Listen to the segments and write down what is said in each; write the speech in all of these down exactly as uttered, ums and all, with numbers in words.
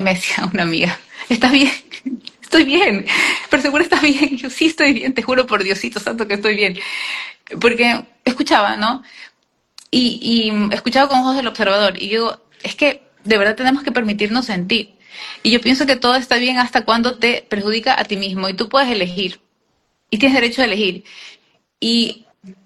me decía una amiga, ¿estás bien? Estoy bien, pero seguro estás bien. Yo sí estoy bien, te juro por Diosito santo que estoy bien. Porque escuchaba, ¿no? Y, y escuchaba con ojos del observador. Y yo digo, es que de verdad tenemos que permitirnos sentir. Y yo pienso que todo está bien hasta cuando te perjudica a ti mismo. Y tú puedes elegir. Y tienes derecho a elegir. Y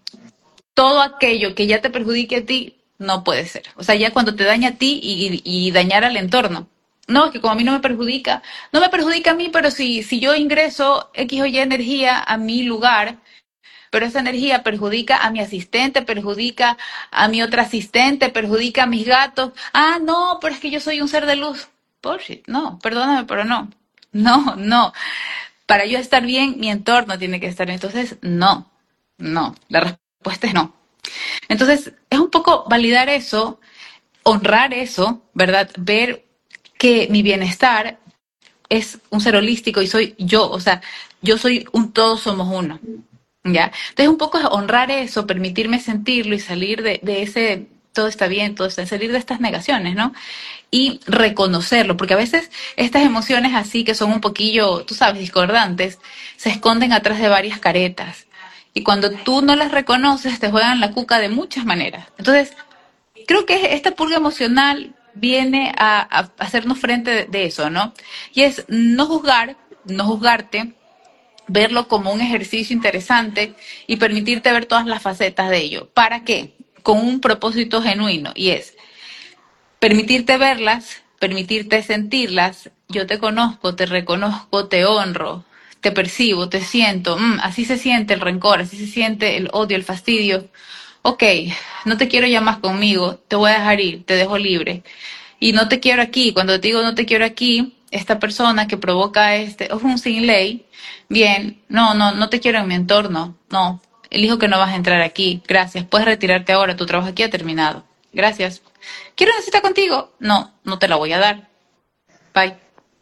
todo aquello que ya te perjudique a ti, no puede ser. O sea, ya cuando te daña a ti y, y, y dañar al entorno. No, es que como a mí no me perjudica, no me perjudica a mí, pero si, si yo ingreso X o Y energía a mi lugar, pero esa energía perjudica a mi asistente, perjudica a mi otra asistente, perjudica a mis gatos. Ah, no, pero es que yo soy un ser de luz. Bullshit, no, perdóname, pero no. No, no. Para yo estar bien, mi entorno tiene que estar bien. Entonces, no, no. La respuesta es no. Entonces, es un poco validar eso, honrar eso, ¿verdad? Ver que mi bienestar es un ser holístico y soy yo, o sea, yo soy un todos somos uno. ¿Ya? Entonces un poco es honrar eso, permitirme sentirlo y salir de, de ese todo está bien, todo está, salir de estas negaciones, ¿no? Y reconocerlo, porque a veces estas emociones así que son un poquillo, tú sabes, discordantes, se esconden atrás de varias caretas. Y cuando tú no las reconoces, te juegan la cuca de muchas maneras. Entonces, creo que esta purga emocional viene a, a hacernos frente de, de eso, ¿no? Y es no juzgar, no juzgarte, verlo como un ejercicio interesante y permitirte ver todas las facetas de ello. ¿Para qué? Con un propósito genuino, y es permitirte verlas, permitirte sentirlas. Yo te conozco, te reconozco, te honro, te percibo, te siento. Mm, así se siente el rencor, así se siente el odio, el fastidio. Ok, no te quiero ya más conmigo, te voy a dejar ir, te dejo libre. Y no te quiero aquí, cuando te digo no te quiero aquí, esta persona que provoca este, es un sin ley, bien, no, no, no te quiero en mi entorno, no, elijo que no vas a entrar aquí, gracias, puedes retirarte ahora, tu trabajo aquí ha terminado, gracias. ¿Quiero una cita contigo? No, no te la voy a dar, bye,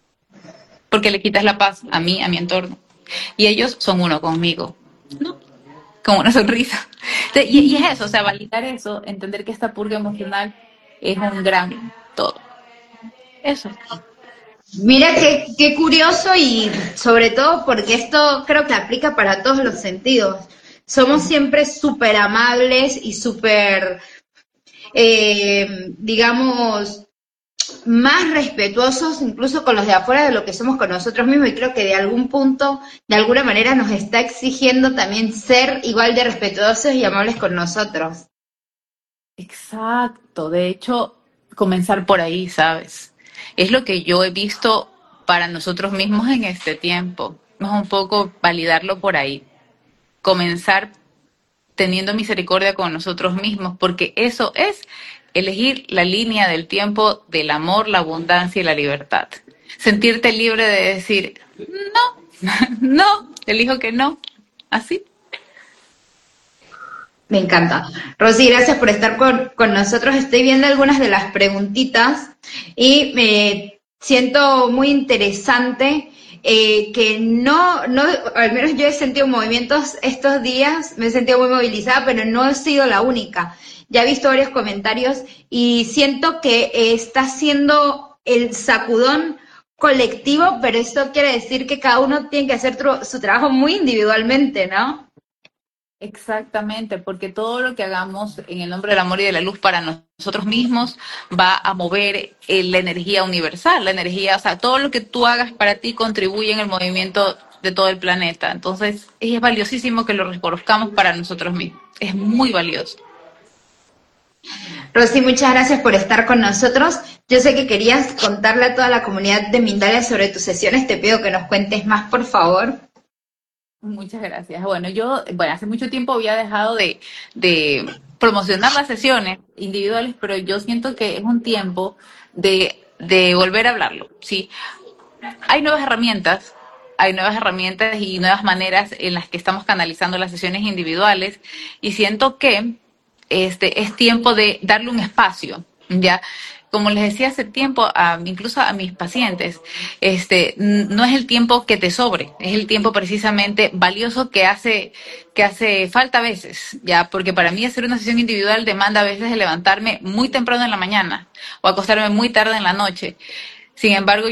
porque le quitas la paz a mí, a mi entorno. Y ellos son uno conmigo, ¿no? Con una sonrisa. Y, y es eso, o sea, validar eso, entender que esta purga emocional es un gran todo. Eso. Mira qué, qué curioso y sobre todo porque esto creo que aplica para todos los sentidos. Somos siempre súper amables y súper, eh, digamos, más respetuosos incluso con los de afuera de lo que somos con nosotros mismos y creo que de algún punto, de alguna manera nos está exigiendo también ser igual de respetuosos y amables con nosotros. Exacto, de hecho, comenzar por ahí, ¿sabes? Es lo que yo he visto para nosotros mismos en este tiempo. Es un poco validarlo por ahí. Comenzar teniendo misericordia con nosotros mismos, porque eso es elegir la línea del tiempo del amor, la abundancia y la libertad. Sentirte libre de decir, no, no, elijo que no, así. Me encanta. Rosy, gracias por estar con, con nosotros. Estoy viendo algunas de las preguntitas y me siento muy interesante eh, que no, no, al menos yo he sentido movimientos estos días, me he sentido muy movilizada, pero no he sido la única. Ya he visto varios comentarios y siento que eh, está siendo el sacudón colectivo, pero eso quiere decir que cada uno tiene que hacer tru- su trabajo muy individualmente, ¿no? Exactamente, porque todo lo que hagamos en el nombre del amor y de la luz para nosotros mismos va a mover eh, la energía universal, la energía, o sea, todo lo que tú hagas para ti contribuye en el movimiento de todo el planeta. Entonces, es valiosísimo que lo reconozcamos para nosotros mismos. Es muy valioso. Rosy, muchas gracias por estar con nosotros. Yo sé que querías contarle a toda la comunidad de Mindalia sobre tus sesiones. Te pido que nos cuentes más, por favor. Muchas gracias. Bueno, yo, bueno, hace mucho tiempo había dejado de, de promocionar las sesiones individuales, pero yo siento que es un tiempo de, de volver a hablarlo, ¿sí? Hay nuevas herramientas, hay nuevas herramientas y nuevas maneras en las que estamos canalizando las sesiones individuales y siento que este es tiempo de darle un espacio, ¿ya? Como les decía hace tiempo, a, incluso a mis pacientes, este, no es el tiempo que te sobre, es el tiempo precisamente valioso que hace, que hace falta a veces, ya, porque para mí hacer una sesión individual demanda a veces de levantarme muy temprano en la mañana o acostarme muy tarde en la noche. Sin embargo,